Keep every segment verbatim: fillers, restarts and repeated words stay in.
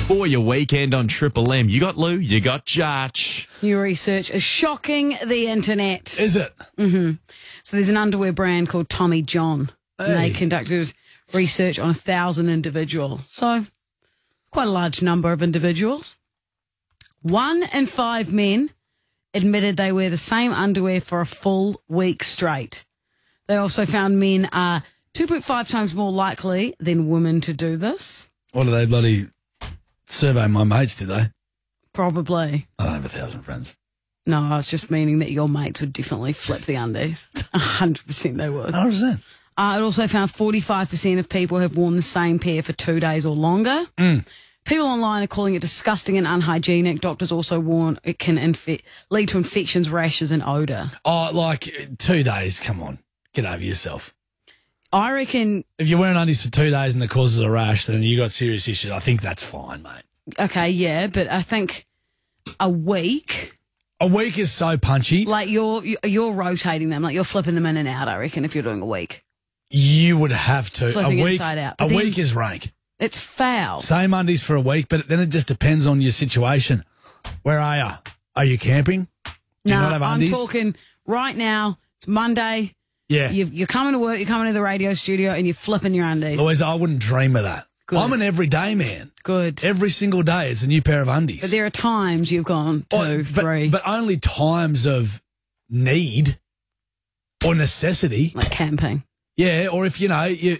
For your weekend on Triple M, you got Lou, you got Jatch. New research is shocking the internet. Is it? Mm-hmm. So there's an underwear brand called Tommy John. Hey. And they conducted research on a thousand individuals. So quite a large number of individuals. One in five men admitted they wear the same underwear for a full week straight. They also found men are two point five times more likely than women to do this. What do they bloody survey my mates, do they? Probably. I don't have a thousand friends. No, I was just meaning that your mates would definitely flip the undies. one hundred percent they would. one hundred percent. Uh, it also found forty-five percent of people have worn the same pair for two days or longer. Mm. People online are calling it disgusting and unhygienic. Doctors also warn it can infe- lead to infections, rashes and odour. Oh, like two days, come on. Get over yourself. I reckon... If you're wearing undies for two days and it causes a rash, then you got serious issues. I think that's fine, mate. Okay, yeah, but I think a week... A week is so punchy. Like you're you're rotating them, like you're flipping them in and out, I reckon, if you're doing a week. You would have to. Flipping a week, inside out. A But then- week is rank. It's foul. Same undies for a week, but then it just depends on your situation. Where are you? Are you camping? Do you No, not have I'm undies? talking right now. It's Monday. Yeah. You've, you're coming to work, you're coming to the radio studio, and you're flipping your undies. Louisa, I wouldn't dream of that. Good. I'm an everyday man. Good. Every single day it's a new pair of undies. But there are times you've gone two, Oh, but, three, But only times of need or necessity. like camping. Yeah, or if, you know, you...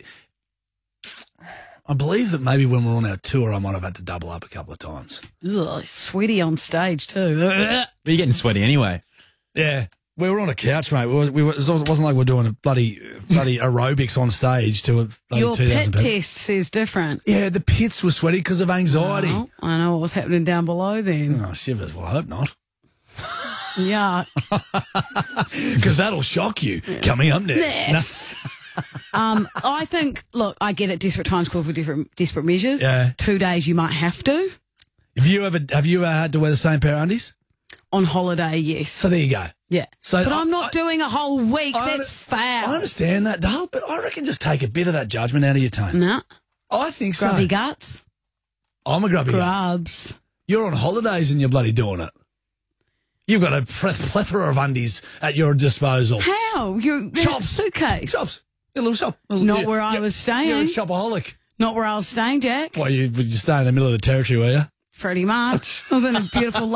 I believe that maybe when we're on our tour, I might have had to double up a couple of times. Ugh, sweaty on stage too. But you're getting sweaty anyway. Yeah. We were on a couch, mate. We were, we were, it wasn't like we're doing a bloody bloody aerobics on stage to a bloody Your two thousand pit people. test says different. Yeah, the pits were sweaty because of anxiety. Oh, I know what was happening down below then. Oh, shivers. Well, I hope not. Yeah. Because that'll shock you. Coming up next. Next. um, I think, look, I get it. Desperate times call for different desperate measures. Yeah. Two days you might have to. Have you ever have you ever had to wear the same pair of undies? On holiday, yes. So there you go. Yeah. So but I- I'm not I- doing a whole week. I That's under- foul. I understand that, Dale, but I reckon just take a bit of that judgment out of your tone. Nah. I think so. Grubby guts. I'm a grubby guts. Grubs. You're on holidays and you're bloody doing it. You've got a ple- plethora of undies at your disposal. How? You're in a Shops. suitcase. Shops. A little shop. A little- Not you- where I you- was staying. You're a shopaholic. Not where I was staying, Jack. Well, you, you stay in the middle of the territory, were you? Pretty much. I was in a beautiful